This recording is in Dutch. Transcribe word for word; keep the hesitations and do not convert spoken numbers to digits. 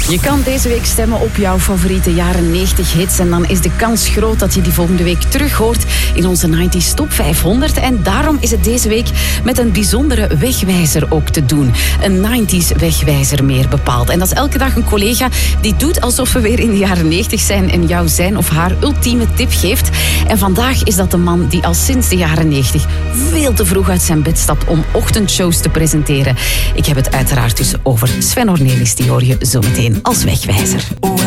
Je kan deze week stemmen op jouw favoriete jaren negentig hits en dan is de kans groot dat je die volgende week terug hoort in onze negentig Top vijfhonderd. En daarom is het deze week met een bijzondere wegwijzer ook te doen. Een negentig wegwijzer meer bepaald. En dat is elke dag een collega die doet alsof we weer in de jaren negentig zijn en jou zijn of haar ultieme tip geeft. En vandaag is dat de man die al sinds de jaren negentig veel te vroeg uit zijn bed stapt om ochtendshows te presenteren. Ik heb het uiteraard dus over Sven Ornelis, die hoor je zo meteen als wegwijzer.